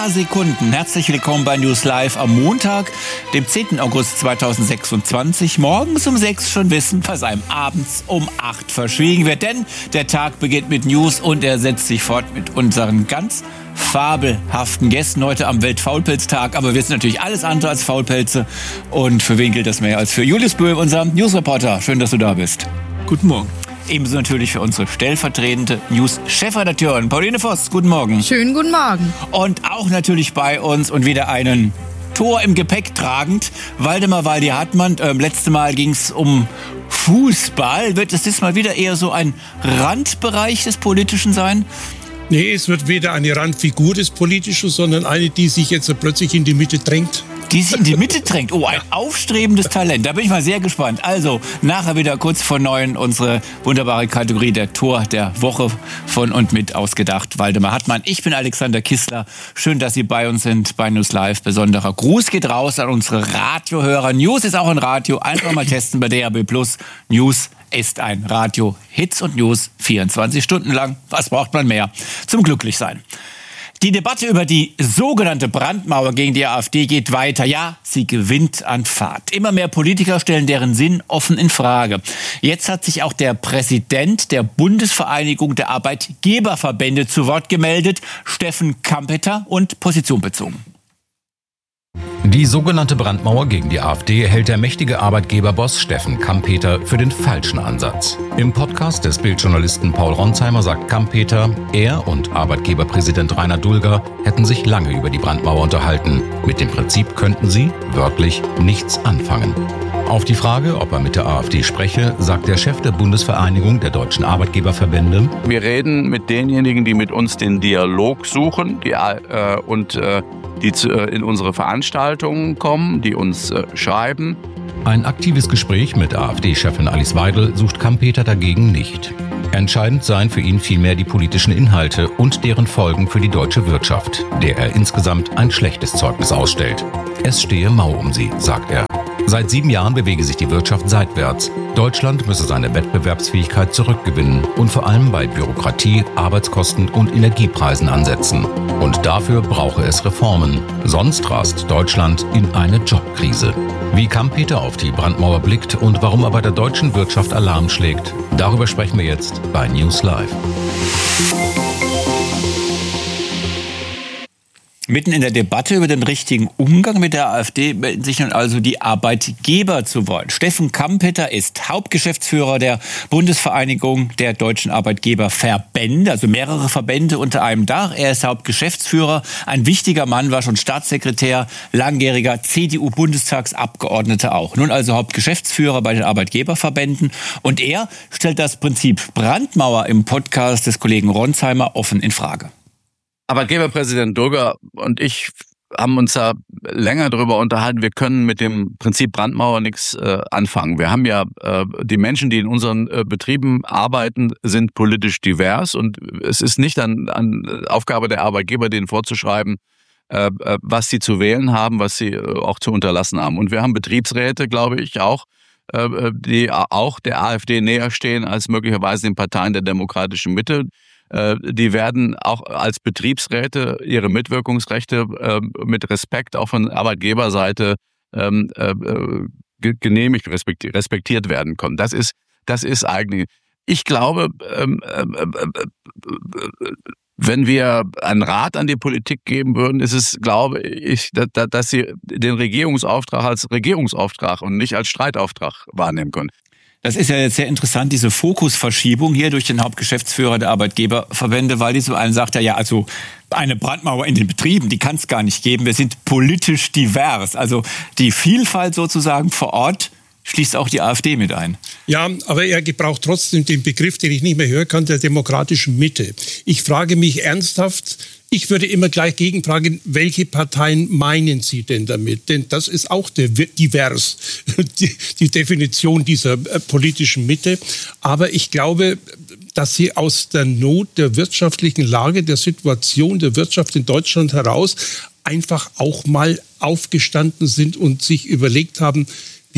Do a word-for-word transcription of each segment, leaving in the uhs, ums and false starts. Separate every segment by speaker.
Speaker 1: paar Sekunden. Herzlich willkommen bei News Live am Montag, dem zehnten August zweitausendsechsundzwanzig. Morgens um sechs schon wissen, was einem abends um acht verschwiegen wird. Denn der Tag beginnt mit News und er setzt sich fort mit unseren ganz fabelhaften Gästen heute am Weltfaulpelztag. Aber wir sind natürlich alles andere als Faulpelze. Und für wen gilt das mehr als für Julius Böhm, unser Newsreporter. Schön, dass du da bist.
Speaker 2: Guten Morgen.
Speaker 1: Ebenso natürlich für unsere stellvertretende News-Chefredakteurin Pauline Voss. Guten Morgen.
Speaker 3: Schönen guten Morgen.
Speaker 1: Und auch natürlich bei uns und wieder einen Tor im Gepäck tragend, Waldemar Waldi-Hartmann. Ähm, letztes Mal ging es um Fußball. Wird es diesmal wieder eher so ein Randbereich des Politischen sein?
Speaker 2: Nee, es wird weder eine Randfigur des Politischen, sondern eine, die sich jetzt plötzlich in die Mitte drängt.
Speaker 1: Die sich in die Mitte drängt. Oh, ein aufstrebendes Talent. Da bin ich mal sehr gespannt. Also, nachher wieder kurz vor neun unsere wunderbare Kategorie der Tor der Woche von und mit ausgedacht. Waldemar Hartmann. Ich bin Alexander Kissler. Schön, dass Sie bei uns sind bei News Live. Besonderer Gruß geht raus an unsere Radiohörer. News ist auch ein Radio. Einfach mal testen bei D A B Plus. News ist ein Radio. Hits und News vierundzwanzig Stunden lang. Was braucht man mehr zum Glücklichsein? Die Debatte über die sogenannte Brandmauer gegen die AfD geht weiter. Ja, sie gewinnt an Fahrt. Immer mehr Politiker stellen deren Sinn offen in Frage. Jetzt hat sich auch der Präsident der Bundesvereinigung der Arbeitgeberverbände zu Wort gemeldet, Steffen Kampeter, und Position bezogen.
Speaker 4: Die sogenannte Brandmauer gegen die AfD hält der mächtige Arbeitgeberboss Steffen Kampeter für den falschen Ansatz. Im Podcast des Bildjournalisten Paul Ronsheimer sagt Kampeter, er und Arbeitgeberpräsident Rainer Dulger hätten sich lange über die Brandmauer unterhalten. Mit dem Prinzip könnten sie, wörtlich, nichts anfangen. Auf die Frage, ob er mit der AfD spreche, sagt der Chef der Bundesvereinigung der deutschen Arbeitgeberverbände:
Speaker 5: Wir reden mit denjenigen, die mit uns den Dialog suchen die, äh, und äh, die zu, äh, in unsere Veranstaltungen kommen, die uns äh, schreiben.
Speaker 4: Ein aktives Gespräch mit AfD-Chefin Alice Weidel sucht Kampeter dagegen nicht. Entscheidend seien für ihn vielmehr die politischen Inhalte und deren Folgen für die deutsche Wirtschaft, der er insgesamt ein schlechtes Zeugnis ausstellt. Es stehe mau um sie, sagt er. Seit sieben Jahren bewege sich die Wirtschaft seitwärts. Deutschland müsse seine Wettbewerbsfähigkeit zurückgewinnen und vor allem bei Bürokratie, Arbeitskosten und Energiepreisen ansetzen. Und dafür brauche es Reformen. Sonst rast Deutschland in eine Jobkrise. Wie Kampeter auf die Brandmauer blickt und warum er bei der deutschen Wirtschaft Alarm schlägt, darüber sprechen wir jetzt bei News Live.
Speaker 1: Mitten in der Debatte über den richtigen Umgang mit der AfD melden sich nun also die Arbeitgeber zu Wort. Steffen Kampeter ist Hauptgeschäftsführer der Bundesvereinigung der deutschen Arbeitgeberverbände, also mehrere Verbände unter einem Dach. Er ist Hauptgeschäftsführer, ein wichtiger Mann, war schon Staatssekretär, langjähriger C D U-Bundestagsabgeordneter auch. Nun also Hauptgeschäftsführer bei den Arbeitgeberverbänden. Und er stellt das Prinzip Brandmauer im Podcast des Kollegen Ronsheimer offen in Frage.
Speaker 5: Arbeitgeberpräsident Dulger und ich haben uns da länger darüber unterhalten, wir können mit dem Prinzip Brandmauer nichts äh, anfangen. Wir haben ja, äh, die Menschen, die in unseren äh, Betrieben arbeiten, sind politisch divers und es ist nicht an, an Aufgabe der Arbeitgeber, denen vorzuschreiben, äh, was sie zu wählen haben, was sie äh, auch zu unterlassen haben. Und wir haben Betriebsräte, glaube ich, auch, äh, die auch der AfD näher stehen als möglicherweise den Parteien der demokratischen Mitte. Die werden auch als Betriebsräte ihre Mitwirkungsrechte äh, mit Respekt auch von Arbeitgeberseite ähm, äh, genehmigt, respektiert, respektiert werden können. Das ist, das ist eigentlich, ich glaube, ähm, äh, äh, wenn wir einen Rat an die Politik geben würden, ist es, glaube ich, dass, dass sie den Regierungsauftrag als Regierungsauftrag und nicht als Streitauftrag wahrnehmen können.
Speaker 1: Das ist ja jetzt sehr interessant, diese Fokusverschiebung hier durch den Hauptgeschäftsführer der Arbeitgeberverbände, weil die so einen sagt, ja, also eine Brandmauer in den Betrieben, die kann es gar nicht geben. Wir sind politisch divers. Also die Vielfalt sozusagen vor Ort schließt auch die AfD mit ein.
Speaker 2: Ja, aber er gebraucht trotzdem den Begriff, den ich nicht mehr hören kann, der demokratischen Mitte. Ich frage mich ernsthaft, ich würde immer gleich gegenfragen, welche Parteien meinen Sie denn damit? Denn das ist auch divers, die, die Definition dieser politischen Mitte. Aber ich glaube, dass sie aus der Not der wirtschaftlichen Lage, der Situation der Wirtschaft in Deutschland heraus einfach auch mal aufgestanden sind und sich überlegt haben, wir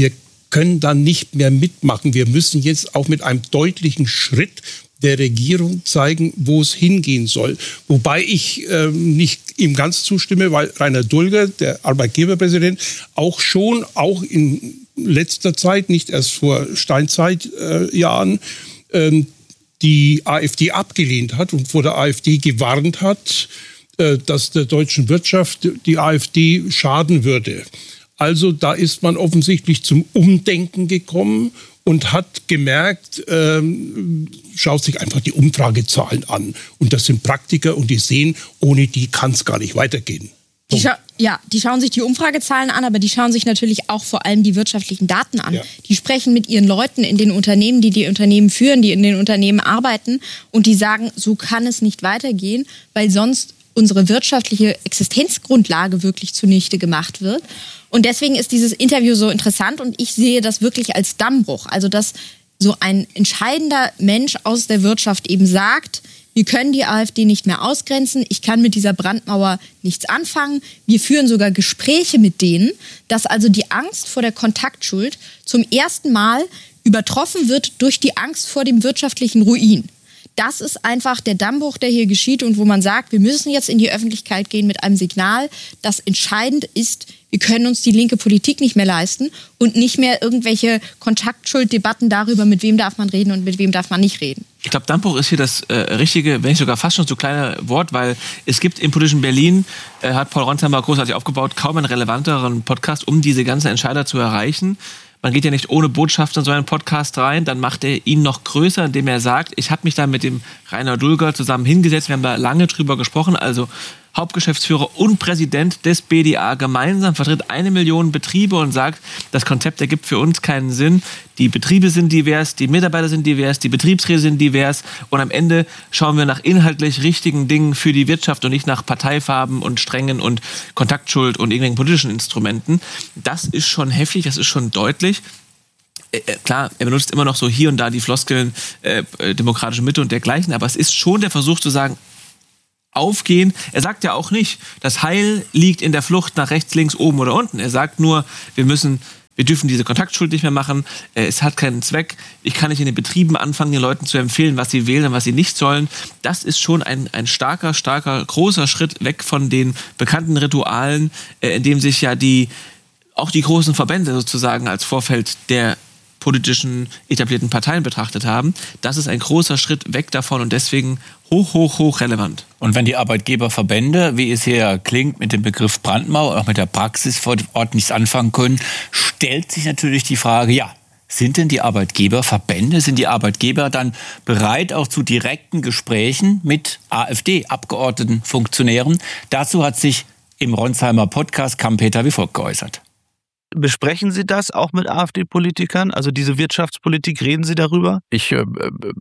Speaker 2: können dann nicht mehr mitmachen. Wir müssen jetzt auch mit einem deutlichen Schritt der Regierung zeigen, wo es hingehen soll. Wobei ich ähm, nicht ihm ganz zustimme, weil Rainer Dulger, der Arbeitgeberpräsident, auch schon, auch in letzter Zeit, nicht erst vor Steinzeitjahren, äh, ähm, die AfD abgelehnt hat und vor der AfD gewarnt hat, äh, dass der deutschen Wirtschaft die AfD schaden würde. Also da ist man offensichtlich zum Umdenken gekommen und hat gemerkt, ähm, schaut sich einfach die Umfragezahlen an. Und das sind Praktiker und die sehen, ohne die kann es gar nicht weitergehen.
Speaker 3: Die scha- ja, die schauen sich die Umfragezahlen an, aber die schauen sich natürlich auch vor allem die wirtschaftlichen Daten an. Ja. Die sprechen mit ihren Leuten in den Unternehmen, die die Unternehmen führen, die in den Unternehmen arbeiten und die sagen, so kann es nicht weitergehen, weil sonst unsere wirtschaftliche Existenzgrundlage wirklich zunichte gemacht wird. Und deswegen ist dieses Interview so interessant und ich sehe das wirklich als Dammbruch. Also dass so ein entscheidender Mensch aus der Wirtschaft eben sagt, wir können die AfD nicht mehr ausgrenzen, ich kann mit dieser Brandmauer nichts anfangen. Wir führen sogar Gespräche mit denen, dass also die Angst vor der Kontaktschuld zum ersten Mal übertroffen wird durch die Angst vor dem wirtschaftlichen Ruin. Das ist einfach der Dammbruch, der hier geschieht und wo man sagt, wir müssen jetzt in die Öffentlichkeit gehen mit einem Signal, das entscheidend ist, wir können uns die linke Politik nicht mehr leisten und nicht mehr irgendwelche Kontaktschulddebatten darüber, mit wem darf man reden und mit wem darf man nicht reden.
Speaker 1: Ich glaube, Dammbruch ist hier das äh, richtige, wenn nicht sogar fast schon so kleine Wort, weil es gibt im politischen Berlin, äh, hat Paul Ronsheimer großartig aufgebaut, kaum einen relevanteren Podcast, um diese ganzen Entscheider zu erreichen. Man geht ja nicht ohne Botschaft in so einen Podcast rein, dann macht er ihn noch größer, indem er sagt, ich habe mich da mit dem Rainer Dulger zusammen hingesetzt, wir haben da lange drüber gesprochen, also Hauptgeschäftsführer und Präsident des B D A gemeinsam, vertritt eine Million Betriebe und sagt, das Konzept ergibt für uns keinen Sinn. Die Betriebe sind divers, die Mitarbeiter sind divers, die Betriebsräte sind divers und am Ende schauen wir nach inhaltlich richtigen Dingen für die Wirtschaft und nicht nach Parteifarben und Strängen und Kontaktschuld und irgendwelchen politischen Instrumenten. Das ist schon heftig, das ist schon deutlich. Äh, klar, er benutzt immer noch so hier und da die Floskeln äh, demokratische Mitte und dergleichen, aber es ist schon der Versuch zu sagen, aufgehen. Er sagt ja auch nicht, das Heil liegt in der Flucht nach rechts, links, oben oder unten. Er sagt nur, wir müssen, wir dürfen diese Kontaktschuld nicht mehr machen. Es hat keinen Zweck. Ich kann nicht in den Betrieben anfangen, den Leuten zu empfehlen, was sie wählen und was sie nicht sollen. Das ist schon ein, ein starker, starker, großer Schritt weg von den bekannten Ritualen, in dem sich ja die, auch die großen Verbände sozusagen als Vorfeld der politischen etablierten Parteien betrachtet haben. Das ist ein großer Schritt weg davon und deswegen hoch, hoch, hoch relevant.
Speaker 6: Und wenn die Arbeitgeberverbände, wie es hier klingt, mit dem Begriff Brandmauer, auch mit der Praxis vor Ort nichts anfangen können, stellt sich natürlich die Frage, ja, sind denn die Arbeitgeberverbände, sind die Arbeitgeber dann bereit auch zu direkten Gesprächen mit AfD-Abgeordneten, Funktionären? Dazu hat sich im Ronsheimer Podcast Kampeter wie folgt geäußert.
Speaker 7: Besprechen Sie das auch mit AfD-Politikern? Also diese Wirtschaftspolitik, reden Sie darüber?
Speaker 5: Ich, äh,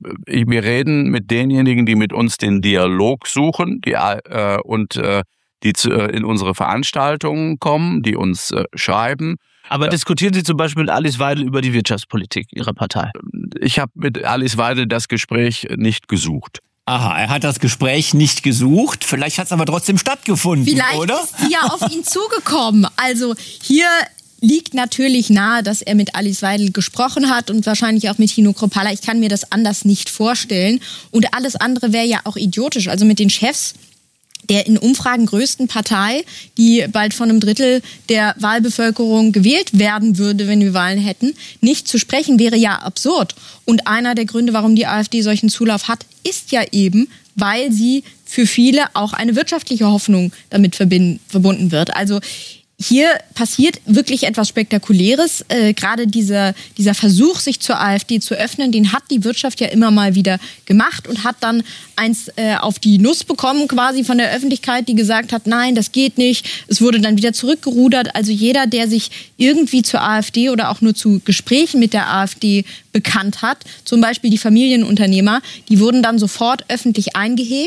Speaker 5: wir reden mit denjenigen, die mit uns den Dialog suchen die, äh, und äh, die zu, äh, in unsere Veranstaltungen kommen, die uns äh, schreiben.
Speaker 7: Aber ja. Diskutieren Sie zum Beispiel mit Alice Weidel über die Wirtschaftspolitik Ihrer Partei?
Speaker 5: Ich habe mit Alice Weidel das Gespräch nicht gesucht.
Speaker 6: Aha, er hat das Gespräch nicht gesucht. Vielleicht hat es aber trotzdem stattgefunden,
Speaker 3: Vielleicht
Speaker 6: oder?
Speaker 3: Vielleicht ist sie ja auf ihn zugekommen. Also hier liegt natürlich nahe, dass er mit Alice Weidel gesprochen hat und wahrscheinlich auch mit Tino Kruppalla. Ich kann mir das anders nicht vorstellen. Und alles andere wäre ja auch idiotisch. Also mit den Chefs der in Umfragen größten Partei, die bald von einem Drittel der Wahlbevölkerung gewählt werden würde, wenn wir Wahlen hätten, nicht zu sprechen, wäre ja absurd. Und einer der Gründe, warum die AfD solchen Zulauf hat, ist ja eben, weil sie für viele auch eine wirtschaftliche Hoffnung damit verbunden wird. Also hier passiert wirklich etwas Spektakuläres. Äh, gerade dieser, dieser Versuch, sich zur AfD zu öffnen, den hat die Wirtschaft ja immer mal wieder gemacht und hat dann eins äh, auf die Nuss bekommen quasi von der Öffentlichkeit, die gesagt hat, nein, das geht nicht. Es wurde dann wieder zurückgerudert. Also jeder, der sich irgendwie zur AfD oder auch nur zu Gesprächen mit der AfD bekannt hat, zum Beispiel die Familienunternehmer, die wurden dann sofort öffentlich eingehegt.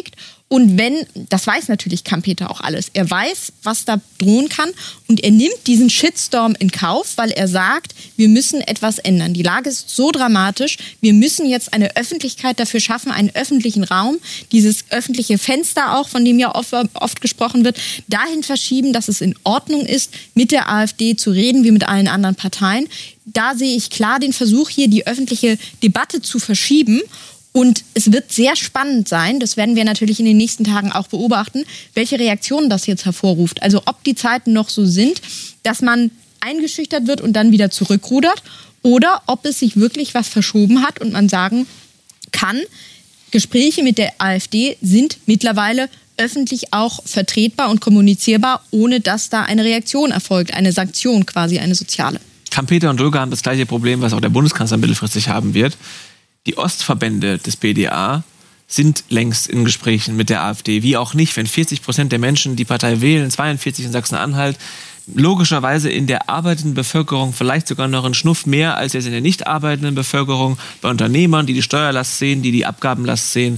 Speaker 3: Und wenn, das weiß natürlich Kampeter auch alles, er weiß, was da drohen kann und er nimmt diesen Shitstorm in Kauf, weil er sagt, wir müssen etwas ändern. Die Lage ist so dramatisch, wir müssen jetzt eine Öffentlichkeit dafür schaffen, einen öffentlichen Raum, dieses öffentliche Fenster auch, von dem ja oft, oft gesprochen wird, dahin verschieben, dass es in Ordnung ist, mit der AfD zu reden, wie mit allen anderen Parteien. Da sehe ich klar den Versuch, hier die öffentliche Debatte zu verschieben. Und es wird sehr spannend sein, das werden wir natürlich in den nächsten Tagen auch beobachten, welche Reaktionen das jetzt hervorruft. Also ob die Zeiten noch so sind, dass man eingeschüchtert wird und dann wieder zurückrudert oder ob es sich wirklich was verschoben hat und man sagen kann, Gespräche mit der AfD sind mittlerweile öffentlich auch vertretbar und kommunizierbar, ohne dass da eine Reaktion erfolgt, eine Sanktion quasi, eine soziale.
Speaker 8: Kampeter und Dulger haben das gleiche Problem, was auch der Bundeskanzler mittelfristig haben wird. Die Ostverbände des B D A sind längst in Gesprächen mit der AfD. Wie auch nicht, wenn vierzig Prozent der Menschen die Partei wählen, zweiundvierzig in Sachsen-Anhalt, logischerweise in der arbeitenden Bevölkerung vielleicht sogar noch einen Schnuff mehr als jetzt in der nicht arbeitenden Bevölkerung, bei Unternehmern, die die Steuerlast sehen, die die Abgabenlast sehen,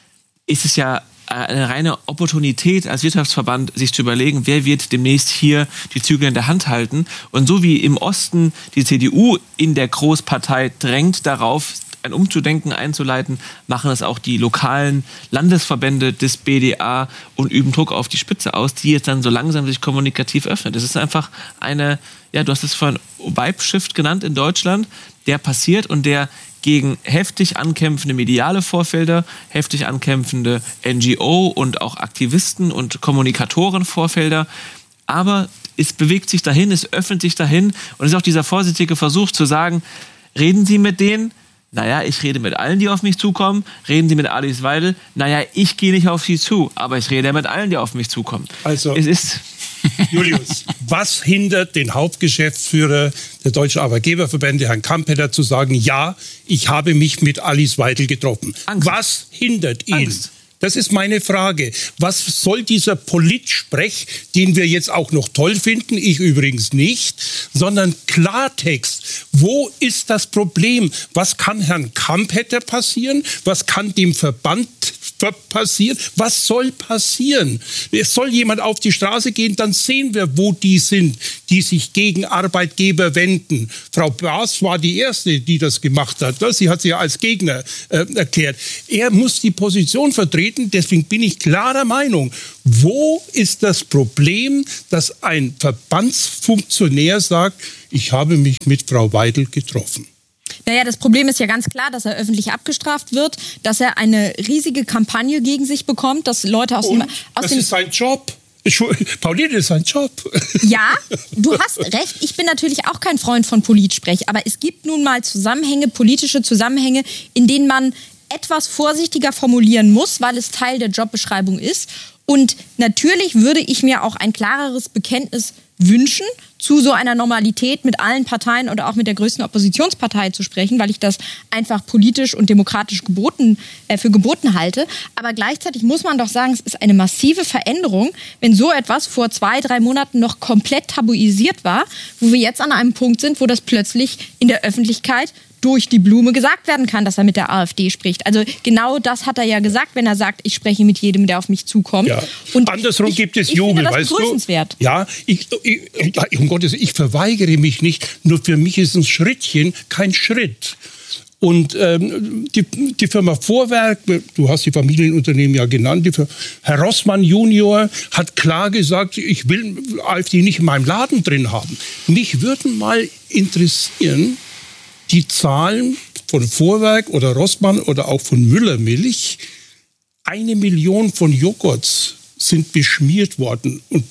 Speaker 8: ist es ja eine reine Opportunität als Wirtschaftsverband, sich zu überlegen, wer wird demnächst hier die Zügel in der Hand halten. Und so wie im Osten die C D U in der Großpartei drängt darauf, ein Umzudenken einzuleiten, machen es auch die lokalen Landesverbände des B D A und üben Druck auf die Spitze aus, die jetzt dann so langsam sich kommunikativ öffnet. Das ist einfach eine, ja, du hast es vorhin Vibe-Shift genannt in Deutschland, der passiert und der gegen heftig ankämpfende mediale Vorfelder, heftig ankämpfende N G O und auch Aktivisten und Kommunikatoren-Vorfelder, aber es bewegt sich dahin, es öffnet sich dahin und es ist auch dieser vorsichtige Versuch zu sagen, reden Sie mit denen, naja, ich rede mit allen, die auf mich zukommen. Reden Sie mit Alice Weidel. Naja, ich gehe nicht auf Sie zu, aber ich rede mit allen, die auf mich zukommen.
Speaker 2: Also,
Speaker 8: es ist
Speaker 2: Julius, was hindert den Hauptgeschäftsführer der Deutschen Arbeitgeberverbände, Herrn Kampeter, zu sagen, ja, ich habe mich mit Alice Weidel getroffen?
Speaker 8: Angst.
Speaker 2: Was hindert ihn?
Speaker 8: Angst.
Speaker 2: Das ist meine Frage. Was soll dieser Politsprech, den wir jetzt auch noch toll finden, ich übrigens nicht, sondern Klartext. Wo ist das Problem? Was kann Herrn Kampeter passieren? Was kann dem Verband passieren? Was soll passieren? Es soll jemand auf die Straße gehen, dann sehen wir, wo die sind, die sich gegen Arbeitgeber wenden. Frau Baas war die Erste, die das gemacht hat. Sie hat sich ja als Gegner äh, erklärt. Er muss die Position vertreten, deswegen bin ich klarer Meinung. Wo ist das Problem, dass ein Verbandsfunktionär sagt, ich habe mich mit Frau Weidel getroffen?
Speaker 3: Naja, das Problem ist ja ganz klar, dass er öffentlich abgestraft wird, dass er eine riesige Kampagne gegen sich bekommt, dass Leute aus
Speaker 2: Und
Speaker 3: dem... Aus
Speaker 2: das
Speaker 3: dem
Speaker 2: ist sein Job. Pauline, das ist sein Job.
Speaker 3: Ja, du hast recht. Ich bin natürlich auch kein Freund von Politsprech, aber es gibt nun mal Zusammenhänge, politische Zusammenhänge, in denen man etwas vorsichtiger formulieren muss, weil es Teil der Jobbeschreibung ist. Und natürlich würde ich mir auch ein klareres Bekenntnis wünschen, zu so einer Normalität mit allen Parteien oder auch mit der größten Oppositionspartei zu sprechen, weil ich das einfach politisch und demokratisch geboten, äh, für geboten halte. Aber gleichzeitig muss man doch sagen, es ist eine massive Veränderung, wenn so etwas vor zwei, drei Monaten noch komplett tabuisiert war, wo wir jetzt an einem Punkt sind, wo das plötzlich in der Öffentlichkeit durch die Blume gesagt werden kann, dass er mit der AfD spricht. Also genau das hat er ja gesagt, wenn er sagt, ich spreche mit jedem, der auf mich zukommt.
Speaker 2: Ja.
Speaker 3: Und
Speaker 2: andersrum
Speaker 3: ich,
Speaker 2: gibt es
Speaker 3: ich
Speaker 2: Jubel,
Speaker 3: finde das
Speaker 2: weißt
Speaker 3: begrüßenswert.
Speaker 2: du? Ja, ich, ich, um Gottes Willen, ich verweigere mich nicht. Nur für mich ist ein Schrittchen kein Schritt. Und ähm, die, die Firma Vorwerk, du hast die Familienunternehmen ja genannt, die Firma, Herr Rossmann Junior hat klar gesagt, ich will AfD nicht in meinem Laden drin haben. Mich würden mal interessieren, die Zahlen von Vorwerk oder Rossmann oder auch von Müllermilch. Eine Million von Joghurts sind beschmiert worden und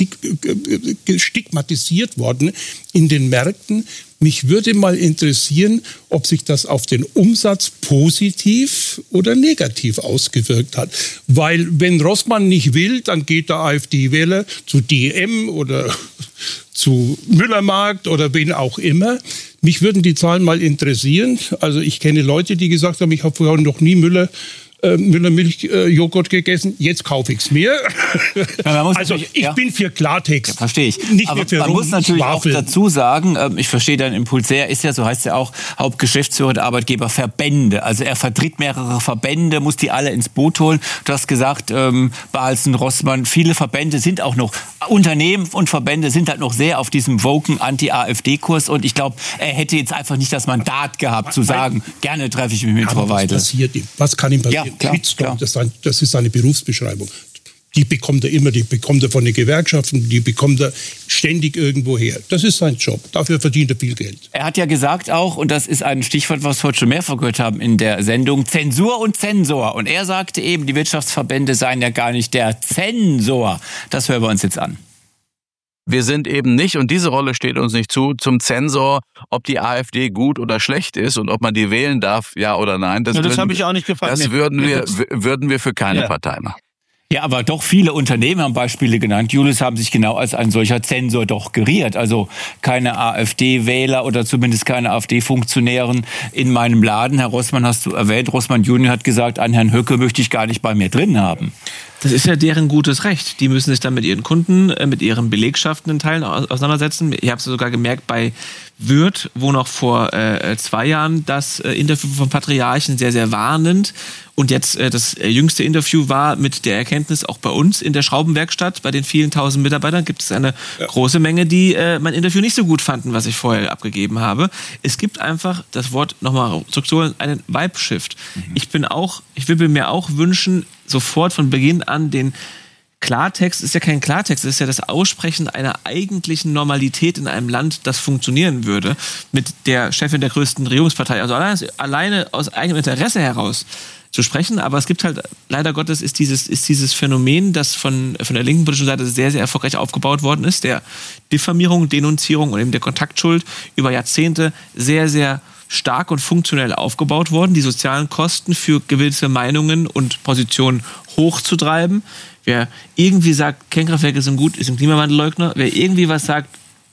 Speaker 2: stigmatisiert worden in den Märkten. Mich würde mal interessieren, ob sich das auf den Umsatz positiv oder negativ ausgewirkt hat. Weil wenn Rossmann nicht will, dann geht der AfD-Wähler zu D M oder zu Müllermarkt oder wen auch immer. Mich würden die Zahlen mal interessieren. Also ich kenne Leute, die gesagt haben, ich habe vorher noch nie Müller äh, Müller-Milch-Joghurt äh, gegessen, jetzt kaufe ich es mir.
Speaker 1: Ja,
Speaker 2: also ich
Speaker 1: ja.
Speaker 2: bin für Klartext.
Speaker 1: Ja, verstehe ich.
Speaker 2: Nicht
Speaker 1: aber
Speaker 2: mehr für
Speaker 1: man muss natürlich
Speaker 2: Wafeln.
Speaker 1: auch dazu sagen, äh, ich verstehe deinen Impuls sehr, ist ja, so heißt ja auch, Hauptgeschäftsführer der Arbeitgeberverbände. Also er vertritt mehrere Verbände, muss die alle ins Boot holen. Du hast gesagt, ähm, Balzen, Rossmann, viele Verbände sind auch noch, Unternehmen und Verbände sind halt noch sehr auf diesem woken Anti-AfD-Kurs und ich glaube, er hätte jetzt einfach nicht das Mandat gehabt, zu sagen, gerne treffe ich mich mit Frau Weidel.
Speaker 2: Was passiert ihm? Was kann ihm passieren?
Speaker 1: Ja, klar, klar.
Speaker 2: Das, das ist seine Berufsbeschreibung. Die bekommt er immer, die bekommt er von den Gewerkschaften, die bekommt er ständig irgendwo her. Das ist sein Job. Dafür verdient er viel Geld.
Speaker 1: Er hat ja gesagt auch, und das ist ein Stichwort, was wir heute schon mehrfach gehört haben in der Sendung, Zensur und Zensor. Und er sagte eben, die Wirtschaftsverbände seien ja gar nicht der Zensor. Das hören wir uns jetzt an.
Speaker 5: Wir sind eben nicht, und diese Rolle steht uns nicht zu, zum Zensor, ob die AfD gut oder schlecht ist und ob man die wählen darf, ja oder nein. Das,
Speaker 7: ja, das habe ich auch nicht gefragt.
Speaker 5: Das würden wir, würden wir für keine
Speaker 7: ja.
Speaker 5: Partei machen.
Speaker 1: Ja, aber doch viele Unternehmen haben Beispiele genannt. Julius, haben sich genau als ein solcher Zensor doch geriert. Also keine AfD-Wähler oder zumindest keine AfD-Funktionären in meinem Laden. Herr Rossmann hast du erwähnt. Rossmann Junior hat gesagt, einen Herrn Höcke möchte ich gar nicht bei mir drin haben.
Speaker 8: Das ist ja deren gutes Recht. Die müssen sich dann mit ihren Kunden, mit ihren Belegschaften in Teilen auseinandersetzen. Ich habe es sogar gemerkt bei Würth, wo noch vor äh, zwei Jahren das äh, Interview vom Patriarchen sehr, sehr warnend und jetzt äh, das äh, jüngste Interview war mit der Erkenntnis, auch bei uns in der Schraubenwerkstatt, bei den vielen tausend Mitarbeitern gibt es eine ja. große Menge, die äh, mein Interview nicht so gut fanden, was ich vorher abgegeben habe. Es gibt einfach, das Wort nochmal zurückzuholen, einen Vibe-Shift. Mhm. Ich bin auch, ich will mir auch wünschen, sofort von Beginn an den Klartext, ist ja kein Klartext, es ist ja das Aussprechen einer eigentlichen Normalität in einem Land, das funktionieren würde, mit der Chefin der größten Regierungspartei. Also alleine, alleine aus eigenem Interesse heraus zu sprechen, aber es gibt halt, leider Gottes, ist dieses, ist dieses Phänomen, das von, von der linken politischen Seite sehr, sehr erfolgreich aufgebaut worden ist, der Diffamierung, Denunzierung und eben der Kontaktschuld über Jahrzehnte sehr, sehr stark und funktionell aufgebaut worden, die sozialen Kosten für gewisse Meinungen und Positionen hochzutreiben. Wer irgendwie sagt, Kernkraftwerke sind gut, ist ein Klimawandelleugner. Wer irgendwie was sagt,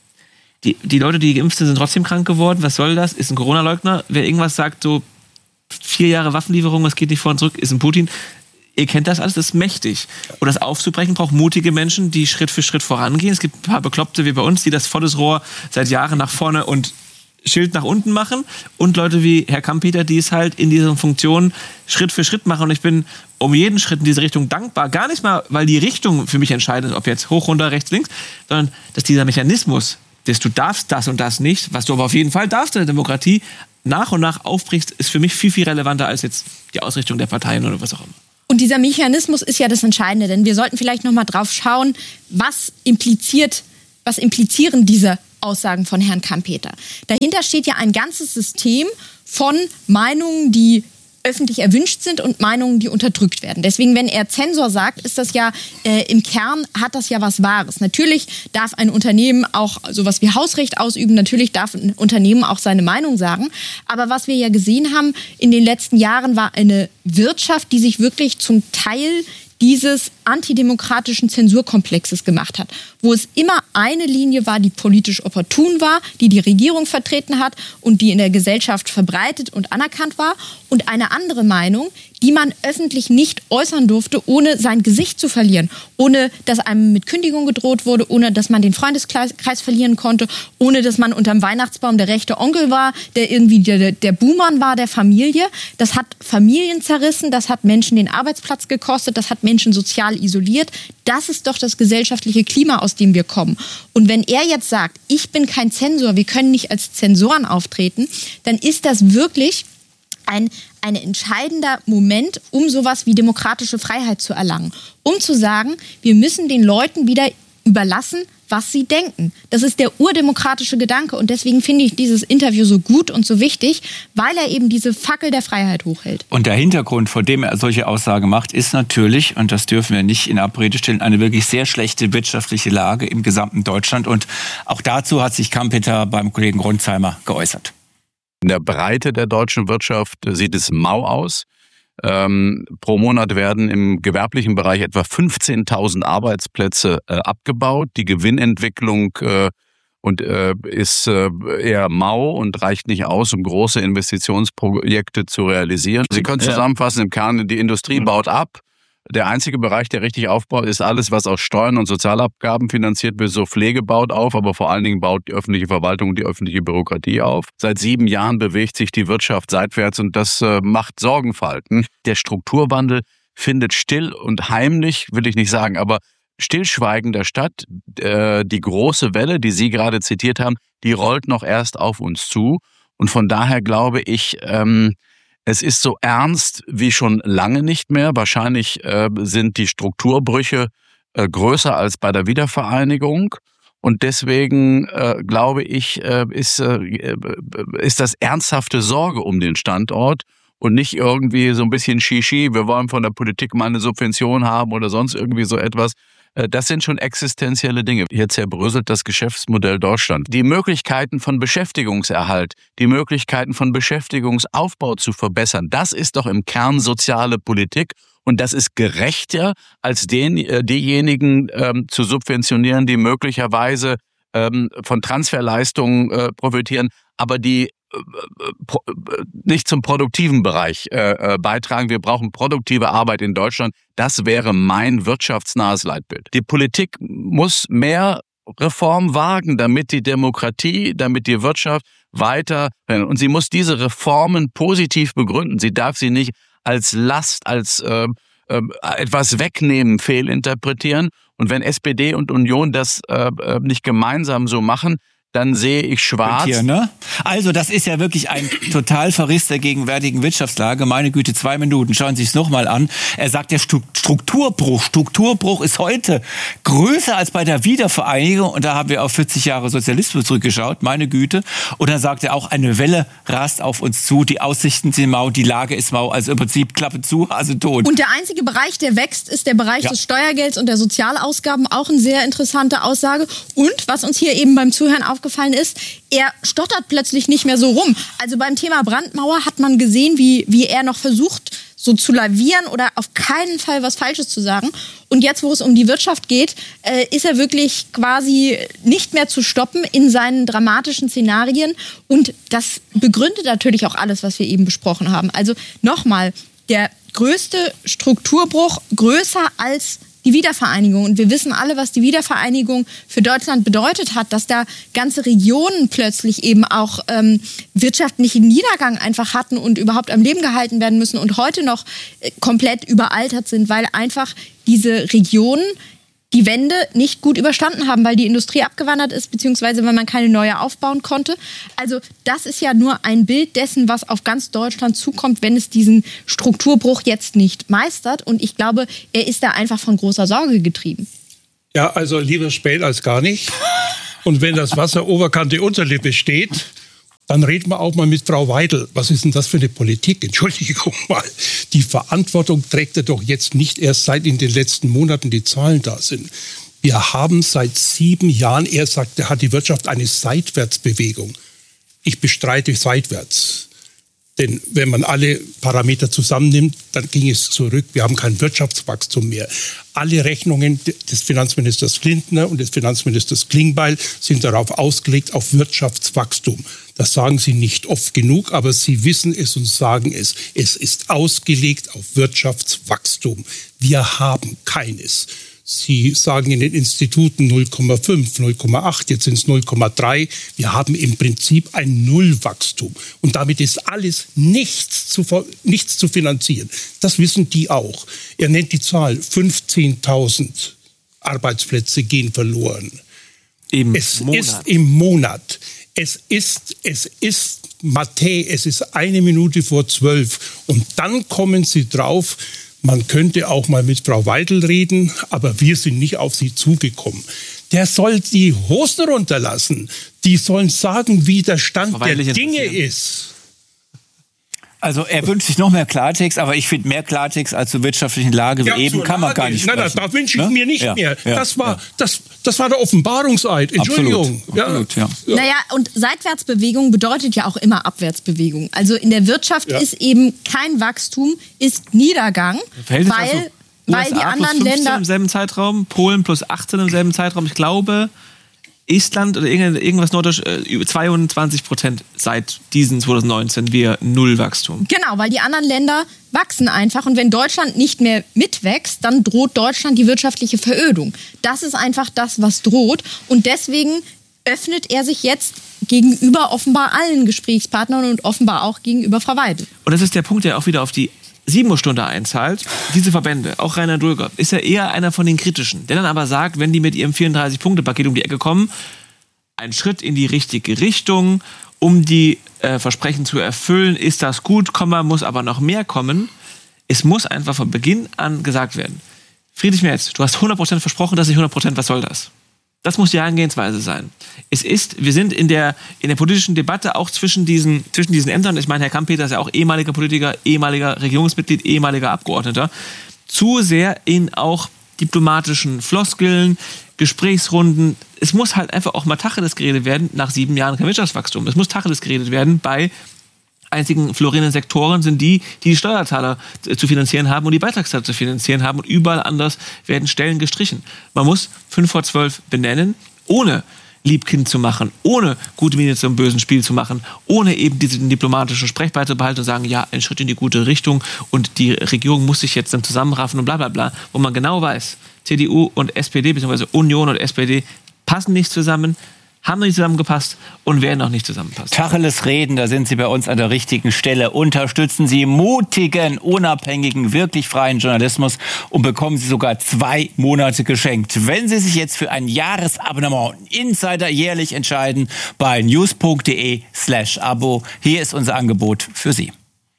Speaker 8: die, die Leute, die geimpft sind, sind trotzdem krank geworden, was soll das, ist ein Corona-Leugner. Wer irgendwas sagt, so vier Jahre Waffenlieferung, es geht nicht vor und zurück, ist ein Putin. Ihr kennt das alles, das ist mächtig. Und das aufzubrechen braucht mutige Menschen, die Schritt für Schritt vorangehen. Es gibt ein paar Bekloppte wie bei uns, die das volles Rohr seit Jahren nach vorne und Schild nach unten machen und Leute wie Herr Kampeter, die es halt in diesen Funktionen Schritt für Schritt machen und ich bin um jeden Schritt in diese Richtung dankbar. Gar nicht mal, weil die Richtung für mich entscheidend ist, ob jetzt hoch, runter, rechts, links, sondern dass dieser Mechanismus, dass du darfst das und das nicht, was du aber auf jeden Fall darfst in der Demokratie, nach und nach aufbrichst, ist für mich viel, viel relevanter als jetzt die Ausrichtung der Parteien oder was auch immer.
Speaker 3: Und dieser Mechanismus ist ja das Entscheidende, denn wir sollten vielleicht noch mal drauf schauen, was impliziert, was implizieren diese Aussagen von Herrn Kampeter. Dahinter steht ja ein ganzes System von Meinungen, die öffentlich erwünscht sind und Meinungen, die unterdrückt werden. Deswegen, wenn er Zensor sagt, ist das ja äh, im Kern, hat das ja was Wahres. Natürlich darf ein Unternehmen auch sowas wie Hausrecht ausüben, natürlich darf ein Unternehmen auch seine Meinung sagen. Aber was wir ja gesehen haben in den letzten Jahren, war eine Wirtschaft, die sich wirklich zum Teil dieses antidemokratischen Zensurkomplexes gemacht hat, wo es immer eine Linie war, die politisch opportun war, die die Regierung vertreten hat und die in der Gesellschaft verbreitet und anerkannt war und eine andere Meinung, die man öffentlich nicht äußern durfte, ohne sein Gesicht zu verlieren, ohne dass einem mit Kündigung gedroht wurde, ohne dass man den Freundeskreis verlieren konnte, ohne dass man unterm Weihnachtsbaum der rechte Onkel war, der irgendwie der, der Buhmann war der Familie. Das hat Familien zerrissen, das hat Menschen den Arbeitsplatz gekostet, das hat Menschen sozial isoliert. Das ist doch das gesellschaftliche Klima, aus dem wir kommen. Und wenn er jetzt sagt, ich bin kein Zensor, wir können nicht als Zensoren auftreten, dann ist das wirklich ein, ein entscheidender Moment, um sowas wie demokratische Freiheit zu erlangen. Um zu sagen, wir müssen den Leuten wieder überlassen, was sie denken. Das ist der urdemokratische Gedanke und deswegen finde ich dieses Interview so gut und so wichtig, weil er eben diese Fackel der Freiheit hochhält.
Speaker 1: Und der Hintergrund, vor dem er solche Aussagen macht, ist natürlich, und das dürfen wir nicht in Abrede stellen, eine wirklich sehr schlechte wirtschaftliche Lage im gesamten Deutschland. Und auch dazu hat sich Kampeter beim Kollegen Ronsheimer geäußert.
Speaker 5: In der Breite der deutschen Wirtschaft sieht es mau aus. Ähm, pro Monat werden im gewerblichen Bereich etwa fünfzehntausend Arbeitsplätze äh, abgebaut. Die Gewinnentwicklung äh, und äh, ist äh, eher mau und reicht nicht aus, um große Investitionsprojekte zu realisieren. Sie können zusammenfassen, im Kern, die Industrie baut ab. Der einzige Bereich, der richtig aufbaut, ist alles, was aus Steuern und Sozialabgaben finanziert wird. So Pflege baut auf, aber vor allen Dingen baut die öffentliche Verwaltung und die öffentliche Bürokratie auf. Seit sieben Jahren bewegt sich die Wirtschaft seitwärts und das äh, macht Sorgenfalten. Der Strukturwandel findet still und heimlich, will ich nicht sagen, aber stillschweigender statt. Äh, die große Welle, die Sie gerade zitiert haben, die rollt noch erst auf uns zu. Und von daher glaube ich, ähm, es ist so ernst wie schon lange nicht mehr. Wahrscheinlich äh, sind die Strukturbrüche äh, größer als bei der Wiedervereinigung. Und deswegen äh, glaube ich, äh, ist, äh, ist das ernsthafte Sorge um den Standort und nicht irgendwie so ein bisschen Shishi, wir wollen von der Politik mal eine Subvention haben oder sonst irgendwie so etwas. Das sind schon existenzielle Dinge. Hier zerbröselt das Geschäftsmodell Deutschland. Die Möglichkeiten von Beschäftigungserhalt, die Möglichkeiten von Beschäftigungsaufbau zu verbessern, das ist doch im Kern soziale Politik. Und das ist gerechter, als den, äh, diejenigen ähm, zu subventionieren, die möglicherweise ähm, von Transferleistungen äh, profitieren, aber die nicht zum produktiven Bereich äh, beitragen. Wir brauchen produktive Arbeit in Deutschland. Das wäre mein wirtschaftsnahes Leitbild. Die Politik muss mehr Reform wagen, damit die Demokratie, damit die Wirtschaft weiter, und sie muss diese Reformen positiv begründen. Sie darf sie nicht als Last, als äh, äh, etwas wegnehmen, fehlinterpretieren. Und wenn S P D und Union das äh, nicht gemeinsam so machen, dann sehe ich schwarz.
Speaker 1: Hier, ne? Also das ist ja wirklich ein total Verriss der gegenwärtigen Wirtschaftslage. Meine Güte, zwei Minuten, schauen Sie es nochmal an. Er sagt, der Strukturbruch, Strukturbruch ist heute größer als bei der Wiedervereinigung. Und da haben wir auf vierzig Jahre Sozialismus zurückgeschaut, meine Güte. Und dann sagt er auch, eine Welle rast auf uns zu, die Aussichten sind mau, die Lage ist mau. Also im Prinzip Klappe zu, also tot.
Speaker 3: Und der einzige Bereich, der wächst, ist der Bereich
Speaker 1: ja.
Speaker 3: des Steuergelds und der Sozialausgaben. Auch eine sehr interessante Aussage. Und was uns hier eben beim Zuhören aufgefallen aufgefallen ist, er stottert plötzlich nicht mehr so rum. Also beim Thema Brandmauer hat man gesehen, wie, wie er noch versucht, so zu lavieren oder auf keinen Fall was Falsches zu sagen. Und jetzt, wo es um die Wirtschaft geht, äh, ist er wirklich quasi nicht mehr zu stoppen in seinen dramatischen Szenarien. Und das begründet natürlich auch alles, was wir eben besprochen haben. Also nochmal, der größte Strukturbruch, größer als die Wiedervereinigung. Und wir wissen alle, was die Wiedervereinigung für Deutschland bedeutet hat, dass da ganze Regionen plötzlich eben auch ähm, wirtschaftlichen Niedergang einfach hatten und überhaupt am Leben gehalten werden müssen und heute noch äh, komplett überaltert sind, weil einfach diese Regionen die Wende nicht gut überstanden haben, weil die Industrie abgewandert ist, beziehungsweise weil man keine neue aufbauen konnte. Also das ist ja nur ein Bild dessen, was auf ganz Deutschland zukommt, wenn es diesen Strukturbruch jetzt nicht meistert. Und ich glaube, er ist da einfach von großer Sorge getrieben.
Speaker 2: Ja, also lieber spät als gar nicht. Und wenn das Wasser Oberkante Unterlippe steht, dann reden wir auch mal mit Frau Weidel. Was ist denn das für eine Politik? Entschuldigung mal. Die Verantwortung trägt er doch jetzt nicht erst seit in den letzten Monaten die Zahlen da sind. Wir haben seit sieben Jahren, er sagt, er hat die Wirtschaft eine Seitwärtsbewegung. Ich bestreite seitwärts. Denn wenn man alle Parameter zusammennimmt, dann ging es zurück. Wir haben kein Wirtschaftswachstum mehr. Alle Rechnungen des Finanzministers Lindner und des Finanzministers Klingbeil sind darauf ausgelegt, auf Wirtschaftswachstum. Das sagen sie nicht oft genug, aber sie wissen es und sagen es. Es ist ausgelegt auf Wirtschaftswachstum. Wir haben keines. Sie sagen in den Instituten null Komma fünf, null Komma acht, jetzt sind es null Komma drei. Wir haben im Prinzip ein Nullwachstum. Und damit ist alles nichts zu, nichts zu finanzieren. Das wissen die auch. Er nennt die Zahl, fünfzehntausend Arbeitsplätze gehen verloren. Im es Monat. ist im Monat. Es ist, es ist Mathe, es ist eine Minute vor zwölf. Und dann kommen sie drauf, man könnte auch mal mit Frau Weidel reden, aber wir sind nicht auf sie zugekommen. Der soll die Hosen runterlassen. Die sollen sagen, wie der Stand der Dinge ist.
Speaker 1: Also er wünscht sich noch mehr Klartext, aber ich finde, mehr Klartext als zur wirtschaftlichen Lage wie ja, eben kann man Lage. gar nicht
Speaker 2: Nein,
Speaker 1: sprechen.
Speaker 2: nein, da wünsche ich ne? mir nicht
Speaker 1: ja,
Speaker 2: mehr.
Speaker 1: Ja,
Speaker 2: das, war,
Speaker 1: ja.
Speaker 2: das, das war der Offenbarungseid. Entschuldigung.
Speaker 1: Absolut, Absolut, ja.
Speaker 3: Ja. Naja, und Seitwärtsbewegung bedeutet ja auch immer Abwärtsbewegung. Also in der Wirtschaft ja. ist eben kein Wachstum, ist Niedergang, weil, also
Speaker 8: U S A
Speaker 3: weil die anderen
Speaker 8: plus
Speaker 3: Länder...
Speaker 8: im selben Zeitraum, Polen plus achtzehn im selben Zeitraum. Ich glaube... Estland oder irgendwas nordisch, zweiundzwanzig Prozent seit diesen zwanzig neunzehn wir null Wachstum.
Speaker 3: Genau, weil die anderen Länder wachsen einfach und wenn Deutschland nicht mehr mitwächst, dann droht Deutschland die wirtschaftliche Verödung. Das ist einfach das, was droht und deswegen öffnet er sich jetzt gegenüber offenbar allen Gesprächspartnern und offenbar auch gegenüber Frau Weidel.
Speaker 8: Und das ist der Punkt, der auch wieder auf die sieben Uhr Stunde einzahlt. Diese Verbände, auch Rainer Dulger, ist ja eher einer von den Kritischen, der dann aber sagt, wenn die mit ihrem vierunddreißig-Punkte-Paket um die Ecke kommen, ein Schritt in die richtige Richtung, um die äh, Versprechen zu erfüllen, ist das gut, Komma, muss aber noch mehr kommen. Es muss einfach von Beginn an gesagt werden, Friedrich Merz, du hast hundert Prozent versprochen, das ist nicht hundert Prozent, was soll das? Das muss die Herangehensweise sein. Es ist, wir sind in der, in der politischen Debatte auch zwischen diesen, zwischen diesen Ämtern, ich meine, Herr Kampeter ist ja auch ehemaliger Politiker, ehemaliger Regierungsmitglied, ehemaliger Abgeordneter, zu sehr in auch diplomatischen Floskeln, Gesprächsrunden. Es muss halt einfach auch mal Tacheles geredet werden, nach sieben Jahren kein Wirtschaftswachstum. Es muss Tacheles geredet werden bei einzigen florierenden Sektoren sind die, die die Steuerzahler zu finanzieren haben und die Beitragszahler zu finanzieren haben und überall anders werden Stellen gestrichen. Man muss fünf vor zwölf benennen, ohne Liebkind zu machen, ohne gute Miene zum bösen Spiel zu machen, ohne eben diesen diplomatischen Sprech beizubehalten und sagen, ja, ein Schritt in die gute Richtung und die Regierung muss sich jetzt dann zusammenraffen und bla bla bla, wo man genau weiß, C D U und S P D bzw. Union und S P D passen nicht zusammen, haben noch nicht zusammengepasst und werden auch nicht zusammenpassen.
Speaker 1: Tacheles reden, da sind Sie bei uns an der richtigen Stelle. Unterstützen Sie mutigen, unabhängigen, wirklich freien Journalismus und bekommen Sie sogar zwei Monate geschenkt. Wenn Sie sich jetzt für ein Jahresabonnement Insider jährlich entscheiden, bei news.de slash Abo. Hier ist unser Angebot für Sie.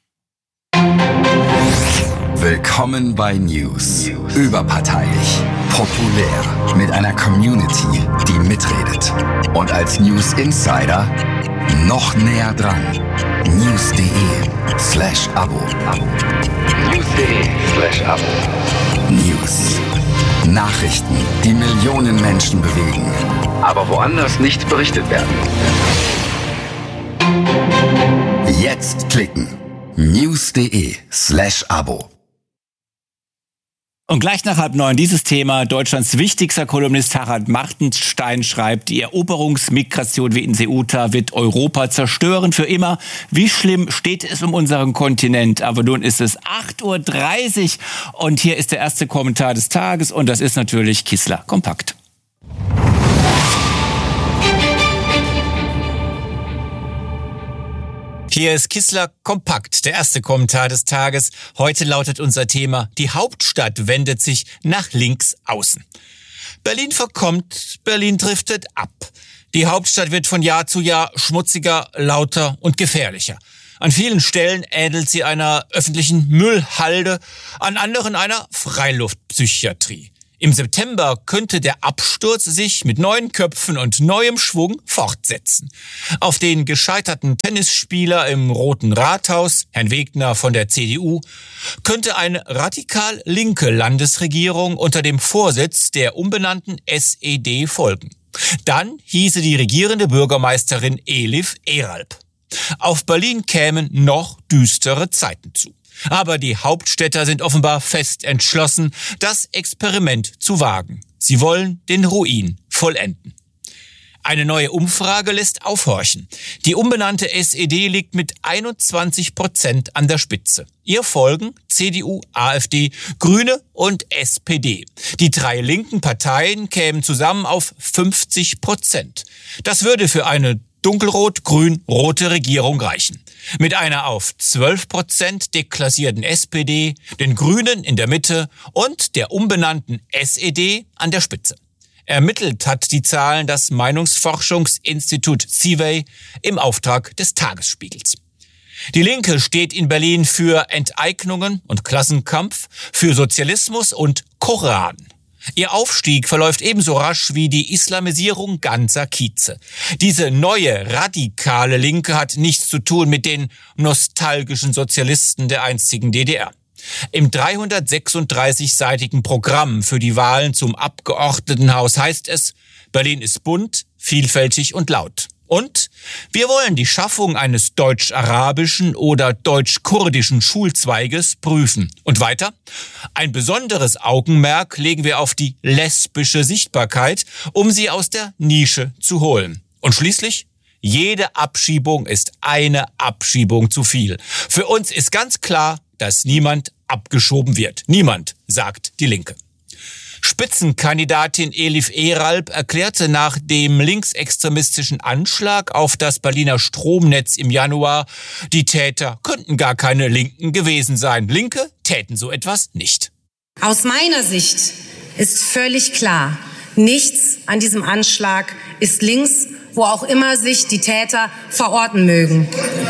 Speaker 9: Willkommen bei News. Überparteilich, populär, mit einer Community, die mitredet. Und als News Insider noch näher dran. news.de slash Abo. news.de slash Abo. News. Nachrichten, die Millionen Menschen bewegen. Aber woanders nicht berichtet werden. Jetzt klicken. news.de slash Abo.
Speaker 1: Und gleich nach halb neun dieses Thema. Deutschlands wichtigster Kolumnist Harald Martenstein schreibt, die Eroberungsmigration wie in Ceuta wird Europa zerstören für immer. Wie schlimm steht es um unseren Kontinent? Aber nun ist es acht Uhr dreißig und hier ist der erste Kommentar des Tages und das ist natürlich Kissler Kompakt.
Speaker 10: Hier ist Kissler Kompakt, der erste Kommentar des Tages. Heute lautet unser Thema, die Hauptstadt wendet sich nach links außen. Berlin verkommt, Berlin driftet ab. Die Hauptstadt wird von Jahr zu Jahr schmutziger, lauter und gefährlicher. An vielen Stellen ähnelt sie einer öffentlichen Müllhalde, an anderen einer Freiluftpsychiatrie. Im September könnte der Absturz sich mit neuen Köpfen und neuem Schwung fortsetzen. Auf den gescheiterten Tennisspieler im Roten Rathaus, Herrn Wegner von der C D U, könnte eine radikal linke Landesregierung unter dem Vorsitz der umbenannten S E D folgen. Dann hieße die regierende Bürgermeisterin Elif Eralp. Auf Berlin kämen noch düstere Zeiten zu. Aber die Hauptstädter sind offenbar fest entschlossen, das Experiment zu wagen. Sie wollen den Ruin vollenden. Eine neue Umfrage lässt aufhorchen. Die umbenannte S E D liegt mit einundzwanzig Prozent an der Spitze. Ihr folgen C D U, AfD, Grüne und S P D. Die drei linken Parteien kämen zusammen auf fünfzig Prozent. Das würde für eine dunkelrot-grün-rote Regierung reichen. Mit einer auf zwölf Prozent deklassierten S P D, den Grünen in der Mitte und der umbenannten S E D an der Spitze. Ermittelt hat die Zahlen das Meinungsforschungsinstitut Civey im Auftrag des Tagesspiegels. Die Linke steht in Berlin für Enteignungen und Klassenkampf, für Sozialismus und Koran. Ihr Aufstieg verläuft ebenso rasch wie die Islamisierung ganzer Kieze. Diese neue, radikale Linke hat nichts zu tun mit den nostalgischen Sozialisten der einstigen D D R. Im dreihundertsechsunddreißig-seitigen Programm für die Wahlen zum Abgeordnetenhaus heißt es, Berlin ist bunt, vielfältig und laut. Und wir wollen die Schaffung eines deutsch-arabischen oder deutsch-kurdischen Schulzweiges prüfen. Und weiter? Ein besonderes Augenmerk legen wir auf die lesbische Sichtbarkeit, um sie aus der Nische zu holen. Und schließlich? Jede Abschiebung ist eine Abschiebung zu viel. Für uns ist ganz klar, dass niemand abgeschoben wird. Niemand, sagt die Linke. Spitzenkandidatin Elif Eralp erklärte nach dem linksextremistischen Anschlag auf das Berliner Stromnetz im Januar, die Täter könnten gar keine Linken gewesen sein. Linke täten so etwas nicht.
Speaker 11: Aus meiner Sicht ist völlig klar, nichts an diesem Anschlag ist links, wo auch immer sich die Täter verorten mögen.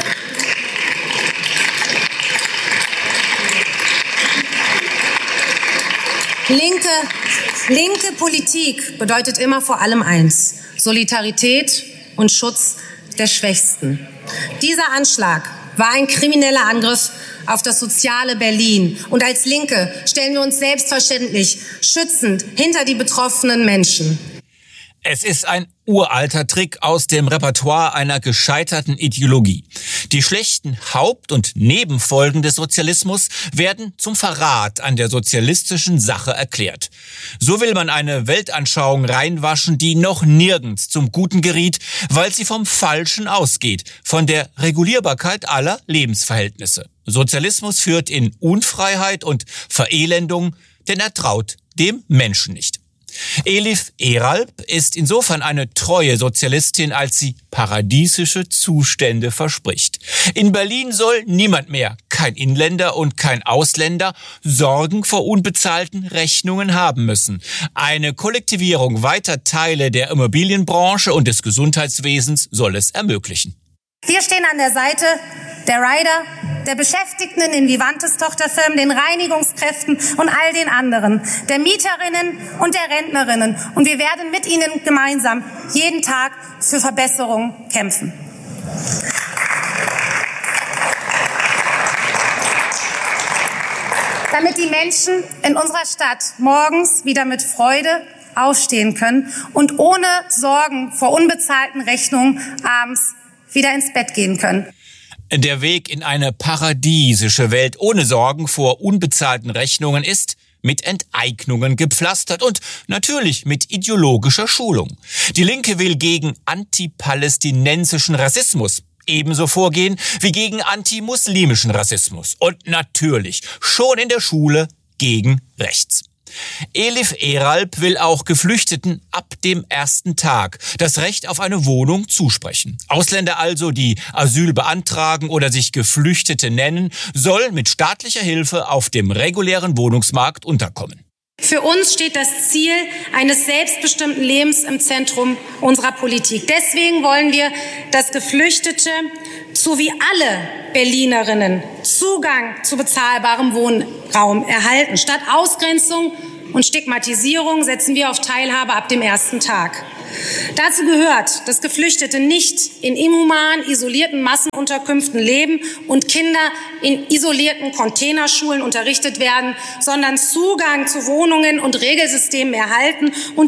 Speaker 11: Linke, linke Politik bedeutet immer vor allem eins: Solidarität und Schutz der Schwächsten. Dieser Anschlag war ein krimineller Angriff auf das soziale Berlin. Und als Linke stellen wir uns selbstverständlich schützend hinter die betroffenen Menschen.
Speaker 10: Es ist ein uralter Trick aus dem Repertoire einer gescheiterten Ideologie. Die schlechten Haupt- und Nebenfolgen des Sozialismus werden zum Verrat an der sozialistischen Sache erklärt. So will man eine Weltanschauung reinwaschen, die noch nirgends zum Guten geriet, weil sie vom Falschen ausgeht, von der Regulierbarkeit aller Lebensverhältnisse. Sozialismus führt in Unfreiheit und Verelendung, denn er traut dem Menschen nicht. Elif Eralp ist insofern eine treue Sozialistin, als sie paradiesische Zustände verspricht. In Berlin soll niemand mehr, kein Inländer und kein Ausländer, Sorgen vor unbezahlten Rechnungen haben müssen. Eine Kollektivierung weiter Teile der Immobilienbranche und des Gesundheitswesens soll es ermöglichen.
Speaker 11: Wir stehen an der Seite der Rider, der Beschäftigten in Vivantes Tochterfirmen, den Reinigungskräften und all den anderen, der Mieterinnen und der Rentnerinnen. Und wir werden mit ihnen gemeinsam jeden Tag für Verbesserungen kämpfen. Damit die Menschen in unserer Stadt morgens wieder mit Freude aufstehen können und ohne Sorgen vor unbezahlten Rechnungen abends wieder ins Bett gehen können.
Speaker 10: Der Weg in eine paradiesische Welt ohne Sorgen vor unbezahlten Rechnungen ist mit Enteignungen gepflastert und natürlich mit ideologischer Schulung. Die Linke will gegen antipalästinensischen Rassismus ebenso vorgehen wie gegen antimuslimischen Rassismus und natürlich schon in der Schule gegen rechts. Elif Eralp will auch Geflüchteten ab dem ersten Tag das Recht auf eine Wohnung zusprechen. Ausländer also, die Asyl beantragen oder sich Geflüchtete nennen, sollen mit staatlicher Hilfe auf dem regulären Wohnungsmarkt unterkommen.
Speaker 11: Für uns steht das Ziel eines selbstbestimmten Lebens im Zentrum unserer Politik. Deswegen wollen wir, dass Geflüchtete sowie alle Berlinerinnen Zugang zu bezahlbarem Wohnraum erhalten. Statt Ausgrenzung und Stigmatisierung setzen wir auf Teilhabe ab dem ersten Tag. Dazu gehört, dass Geflüchtete nicht in inhuman isolierten Massenunterkünften leben und Kinder in isolierten Containerschulen unterrichtet werden, sondern Zugang zu Wohnungen und Regelsystemen erhalten und